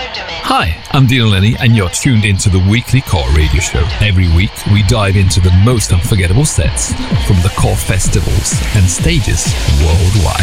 Hi, I'm Dino Lenny, and you're tuned into the Weekly Core Radio Show. Every week, we dive into the most unforgettable sets from the Core festivals and stages worldwide.